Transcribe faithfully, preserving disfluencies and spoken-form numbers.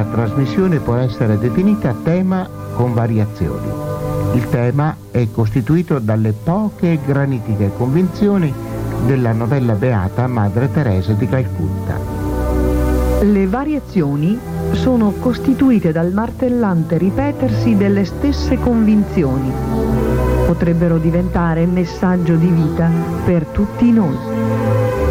questa trasmissione può essere definita tema con variazioni. Il tema è costituito dalle poche granitiche convinzioni della novella beata Madre Teresa di Calcutta. Le variazioni sono costituite dal martellante ripetersi delle stesse convinzioni. Potrebbero diventare messaggio di vita per tutti noi.